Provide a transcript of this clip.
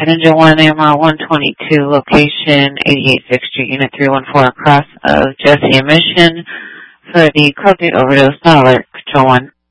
Engine 1, AMR 122, location 88 6th Street, Unit 314, across of Jesse Mission for the cocaine overdose. Now alert, Control 1.